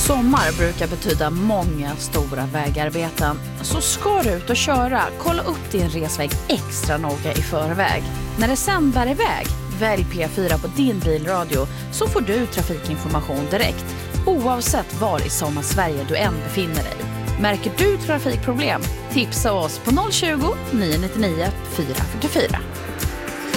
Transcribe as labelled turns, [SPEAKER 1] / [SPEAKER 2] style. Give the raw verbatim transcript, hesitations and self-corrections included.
[SPEAKER 1] Sommar brukar betyda många stora vägarbeten. Så ska du ut och köra, kolla upp din resväg extra noga i förväg. När det sen bär iväg, välj P fyra på din bilradio så får du trafikinformation direkt. Oavsett var i Sommarsverige du än befinner dig. Märker du trafikproblem? Tipsa oss på noll tjugo, nio nio nio, fyra fyra fyra.